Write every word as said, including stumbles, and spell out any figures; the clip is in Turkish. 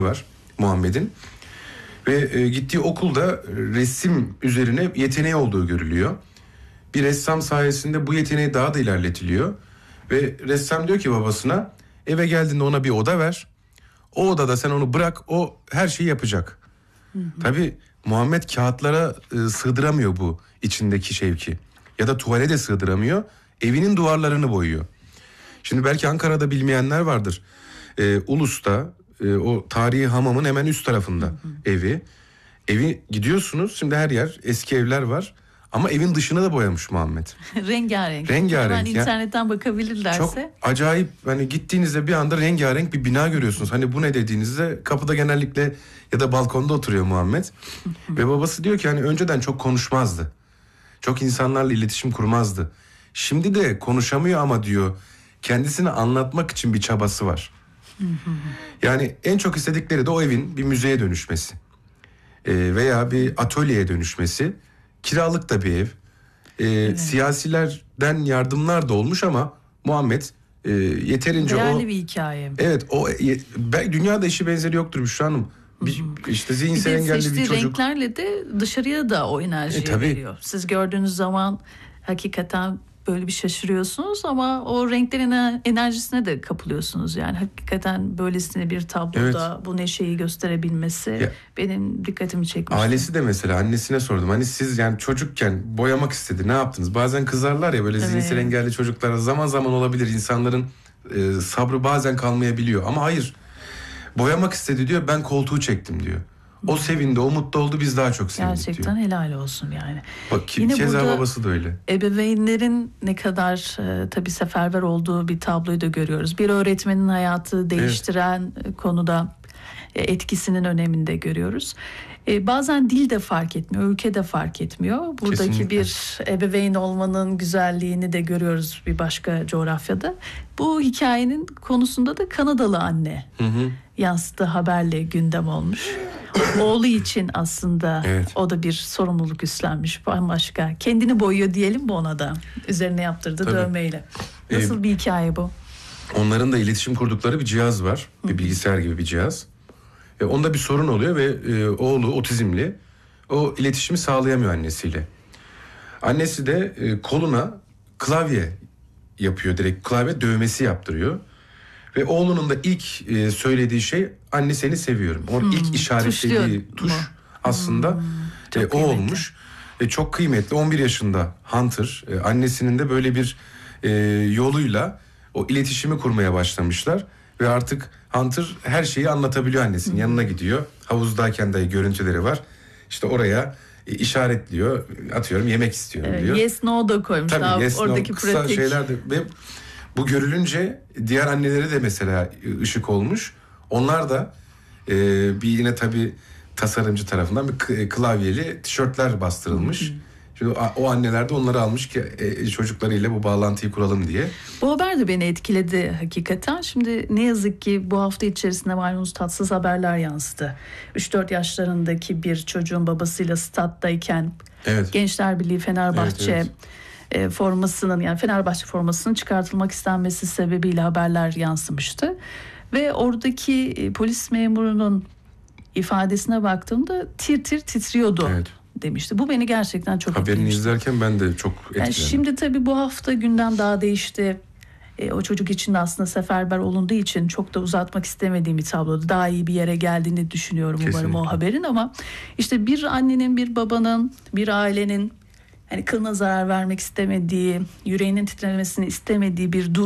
var Muhammed'in. Ve e, gittiği okulda resim üzerine yeteneği olduğu görülüyor. Bir ressam sayesinde bu yeteneği daha da ilerletiliyor. Ve ressam diyor ki babasına, eve geldiğinde ona bir oda ver. O odada sen onu bırak, o her şeyi yapacak. Hı hı. Tabii Muhammed kağıtlara e, sığdıramıyor bu içindeki şevki. Ya da tuvale de sığdıramıyor. Evinin duvarlarını boyuyor. Şimdi belki Ankara'da bilmeyenler vardır. E, Ulus'ta e, o tarihi hamamın hemen üst tarafında hı hı. evi. Evi gidiyorsunuz, şimdi her yer eski evler var. Ama evin dışını da boyamış Muhammed. Rengarenk. Rengarenk. Hemen internetten bakabilirlerse. Çok acayip, hani gittiğinizde bir anda rengarenk bir bina görüyorsunuz. Hani bu ne dediğinizde kapıda genellikle ya da balkonda oturuyor Muhammed. Ve babası diyor ki hani önceden çok konuşmazdı. Çok insanlarla iletişim kurmazdı. Şimdi de konuşamıyor ama diyor kendisini anlatmak için bir çabası var. Yani en çok istedikleri de o evin bir müzeye dönüşmesi. Ee, veya bir atölyeye dönüşmesi. Kiralık da bir ev. Ee, evet. Siyasilerden yardımlar da olmuş ama Muhammed e, yeterince değerli o... Değerli bir hikaye. Evet, o e, dünyada eşi benzeri yoktur Büşra Hanım. Bir, işte zihinsel engelli bir çocuk. Bir de seçtiği renklerle de dışarıya da o enerjiyi e, veriyor. Siz gördüğünüz zaman hakikaten böyle bir şaşırıyorsunuz ama o renklerin enerjisine de kapılıyorsunuz. Yani hakikaten böylesine bir tabloda evet. bu neşeyi gösterebilmesi ya, benim dikkatimi çekmişti. Ailesi de mesela, annesine sordum. Hani siz yani çocukken boyamak istedi, ne yaptınız? Bazen kızarlar ya böyle evet. zihinsel engelli çocuklara, zaman zaman olabilir. İnsanların e, sabrı bazen kalmayabiliyor ama hayır. Boyamak istedi diyor, ben koltuğu çektim diyor. O sevindi, o mutlu oldu, biz daha çok sevindik diyor. Gerçekten helal olsun yani. Bak ki, keza babası da öyle. Ebeveynlerin ne kadar e, tabii seferber olduğu bir tabloyu da görüyoruz. Bir öğretmenin hayatı değiştiren evet. konuda e, etkisinin önemini de görüyoruz. E, bazen dil de fark etmiyor, ülke de fark etmiyor. Buradaki kesinlikle. Bir ebeveyn olmanın güzelliğini de görüyoruz bir başka coğrafyada. Bu hikayenin konusunda da Kanadalı anne hı hı. yansıttığı haberle gündem olmuş. Oğlu için aslında evet. o da bir sorumluluk üstlenmiş, bambaşka. Kendini boyuyor diyelim mi ona da, üzerine yaptırdığı tabii. dövmeyle. Nasıl ee, bir hikaye bu? Onların da iletişim kurdukları bir cihaz var, bir bilgisayar gibi bir cihaz. E, onda bir sorun oluyor ve e, oğlu otizmli, o iletişimi sağlayamıyor annesiyle. Annesi de e, koluna klavye yapıyor, direkt klavye dövmesi yaptırıyor. Ve oğlunun da ilk e, söylediği şey, anne seni seviyorum. Onun hmm, ilk işaretlediği tuş aslında hmm, e, o olmuş. E, çok kıymetli. on bir yaşında Hunter, e, annesinin de böyle bir e, yoluyla o iletişimi kurmaya başlamışlar. Ve artık Hunter her şeyi anlatabiliyor annesinin. Hmm. Yanına gidiyor. Havuzdayken de görüntüleri var. İşte oraya e, işaretliyor. Atıyorum yemek istiyorum evet, diyor. Yes no da koymuş. Tabii daha yes oradaki no kısa pratik şeyler de ve bu görülünce diğer annelere de mesela ışık olmuş. Onlar da e, bir yine tabii tasarımcı tarafından bir klavyeli tişörtler bastırılmış. Hı hı. Şimdi o, o anneler de onları almış ki e, çocuklarıyla bu bağlantıyı kuralım diye. Bu haber de beni etkiledi hakikaten. Şimdi ne yazık ki bu hafta içerisinde malumunuz tatsız haberler yansıdı. üç dört yaşlarındaki bir çocuğun babasıyla stattayken evet. Gençler Birliği Fenerbahçe evet, evet. E, formasının yani Fenerbahçe formasının çıkartılmak istenmesi sebebiyle haberler yansımıştı. Ve oradaki e, polis memurunun ifadesine baktığımda tir tir titriyordu. Evet. Demişti. Bu beni gerçekten çok etkilemişti. Haberini izlerken ben de çok etkilendim. Yani şimdi tabii bu hafta gündem daha değişti. E, o çocuk için de aslında seferber olunduğu için çok da uzatmak istemediğim bir tablodu. Daha iyi bir yere geldiğini düşünüyorum kesinlikle. Umarım o haberin ama işte bir annenin, bir babanın, bir ailenin hani kılına zarar vermek istemediği, yüreğinin titremesini istemediği bir durum